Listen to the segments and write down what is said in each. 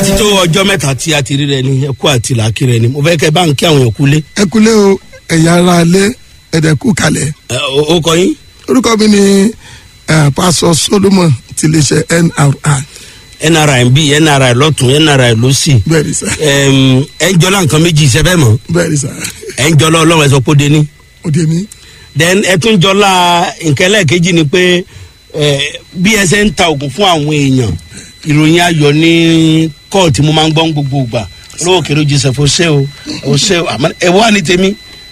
ti tó ọjọ́ mẹ́ta tí a ti rí rẹ ní ẹkú àti làákì rẹ ni mo fẹ́ kẹ́ bá ń kí àwọn èèyàn kúlé. ẹ kúlé o ẹ̀yà ara alẹ́ ẹ̀dẹ̀kú kalẹ̀. o kọ yín. orúkọ mi ni Pastor Solomon ti lè ṣe NRI ń bí NRI lọ́tún NRI lọ́sì. bẹ́ẹ̀ni sá. ẹ ń jọlá nǹkan méjì iṣẹ́ bẹ́ẹ̀ mọ́. bẹ́ẹ̀ni sá. ẹ ń jọlá ọlọ́run ẹ sọ pé ó dé ní. ó dé ní. then ẹ tún jọlá nǹkan ẹlẹ́ẹ̀kejì ni pé bí ẹ ṣe ń ta oògùn fún àwọn èèyàn ìròyìn ayọ̀ ní kóòtù mo máa ń gbọ́ gbogbo ìgbà olówó kèrè Joseph ọ̀sẹ̀ àmọ́ ẹ wá ní tèmi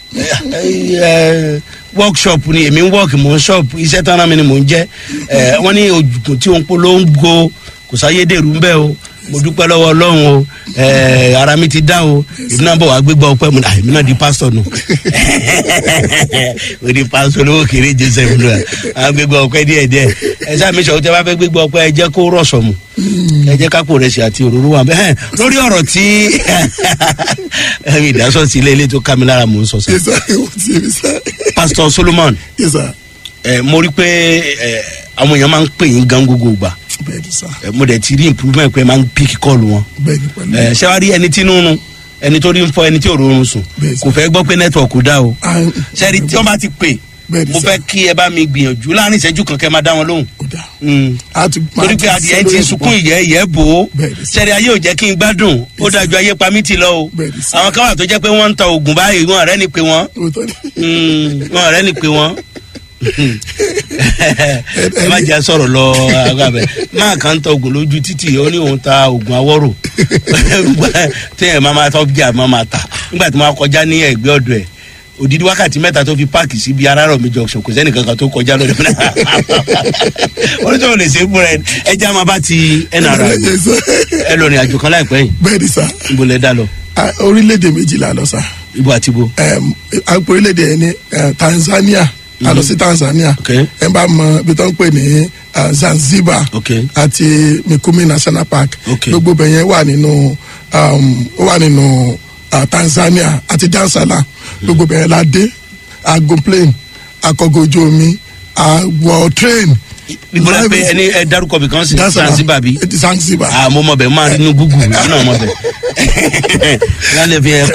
workshop ni èmi ń work mò ń shop iṣẹ́ tán náà mi ni mò ń jẹ́ wọ́n ní ògùn tí òun polongo kò sáyédèrú ń bẹ́ o mo dúpẹ́ lọ́wọ́ Ọlọ́run o ara mi ti dá o èmi náà bọ̀ wá gbégbá ọpẹ́ mu èmi náà di pastor nù o di pastor olówó kèrè Joseph nù à gbégbá ọpẹ́ díẹ̀díẹ̀ ẹ sáà mi sọ tẹ bá fẹ́ gbégbá ọpẹ́ ẹ jẹ́ kó rọ̀ṣọ̀ mu ẹ jẹ́ kápò rẹ̀ sí àti òróró wa bẹ́ẹ̀ lórí ọ̀rọ̀ tí ìdásọ̀ sí ilé tó ká mi lára mò ń sọ sá. Pastor Solomon mo rí pé àwọn èèyàn máa ń pè yín gan gbogbo gbà mo dẹ̀ ti rí improvement pé máa ń pick call wọn ṣé wàá rí ẹni tí nínú ẹni tó rí ń fọ ẹni tí ò rọrùn sùn kò fẹ́ gbọ́ pé network dá o ṣé rí tí wọ́n bá ti pè mo fẹ́ kí ẹ bá mi gbìyànjú láàrin ìṣẹ́jú kan kẹ́ máa dá wọn lóhùn torí pé adìyẹ ti sunkún ìyẹ́ bò ó ṣẹ́rí ayé ò jẹ́ kí n gbádùn ó dájú ayé pa mí ti lọ o àwọn kan wà tó jẹ́ pé wọ́n ń ta oògùn báyìí wọn ọ̀rẹ́ ni pé wọ́n ẹ má jẹ́ sọ̀rọ̀ lọ agbábẹ́ máa kàn ń ta oògùn lójú títì ó ní òun ta oògùn awọ́rò téèyàn máa tọ́ bí àmọ́ máa tà nígbà tí wọ́n kọjá ní ẹ̀gbẹ́ ọ̀dọ̀ ẹ̀ odidi wákàtí mẹ́ta tó fi páàkì síbi Arárọ̀mí junction kò sẹ́ni kankan tó kọjá lórí fúnra wọ́n tó lè ṣe é fúnra ẹ jẹ́ àmọ́ bá ti NRI ẹ lọ rìn àjò kan láìpẹ́ yìí. bẹ́ẹ̀ni sá. ibo lẹ dá lọ. orílẹ̀-èdè méjìlá lọ sá. ibo àti ibo. àpò orílẹ̀-èdè yẹn ní Tanzania a lọ sí Tanzania ẹ bá mọ ibi tó ń pè ní Zanzibar àti Mikumi National Park gbogbo bẹ̀yẹn wà nínú Tanzania àti Dansala gbogbo bẹ̀rẹ̀ la dé ago plane akọ̀gọ̀ ojú omi àwọ̀ train. ìbúra pé ẹni ẹ dárúkọ bí kan sí Zanzibar bí. Zanzibar. mo mọ bẹ máa rí inú Google náà mọ bẹ.